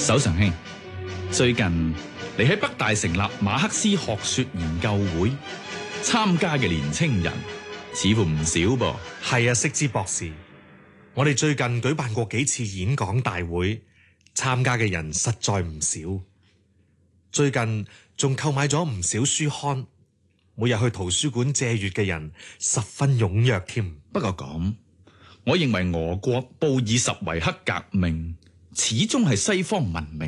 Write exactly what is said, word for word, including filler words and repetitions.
首相兄，最近你喺北大成立馬克思學說研究會，參加嘅年青人似乎唔少噃。 係啊，釋之博士，我哋最近舉辦過幾次演講大會，參加嘅人實在唔少。最近仲購買咗唔少書刊，每日去圖書館借閱嘅人十分踴躍添。 不過咁，我認為俄國布爾什維克革命始終係西方文明